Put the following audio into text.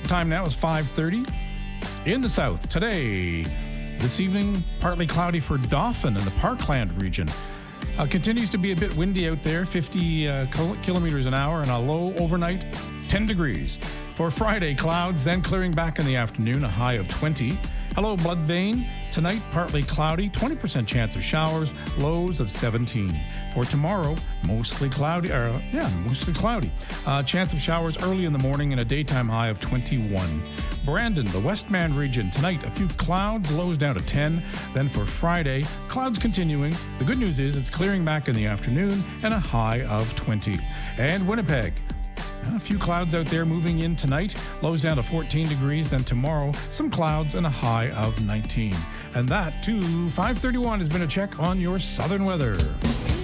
Time now is 5:30. In the south, today, this evening, partly cloudy for Dauphin in the Parkland region. Continues to be a bit windy out there, 50 kilometers an hour, and a low overnight, 10 degrees. For Friday, clouds, then clearing back in the afternoon, a high of 20. Hello, Bloodvein. Tonight, partly cloudy, 20% chance of showers, lows of 17. For tomorrow, mostly cloudy. Chance of showers early in the morning and a daytime high of 21. Brandon, the Westman region. Tonight, a few clouds, lows down to 10. Then for Friday, clouds continuing. The good news is it's clearing back in the afternoon and a high of 20. And Winnipeg. A few clouds out there moving in tonight. Lows down to 14 degrees. Then tomorrow, some clouds and a high of 19. And that, too, 5:31 has been a check on your southern weather.